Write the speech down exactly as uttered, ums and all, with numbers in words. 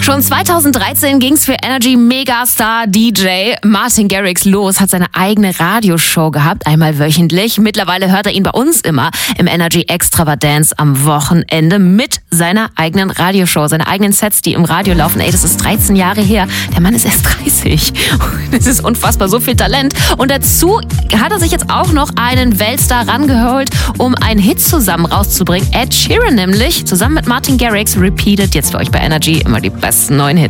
Schon zweitausenddreizehn ging's für Energy-Megastar-D J Martin Garrix los, hat seine eigene Radioshow gehabt, einmal wöchentlich. Mittlerweile hört er ihn bei uns immer im Energy Extravaganza am Wochenende mit seiner eigenen Radioshow, seine eigenen Sets, die im Radio laufen. Ey, das ist dreizehn Jahre her. Der Mann ist erst dreißig. Das ist unfassbar, so viel Talent. Und dazu hat er sich jetzt auch noch einen Weltstar rangeholt, um einen Hit zusammen rauszubringen. Ed Sheeran nämlich, zusammen mit Martin Garrix, repeated jetzt für euch bei Energy immer die besten neuen Hits.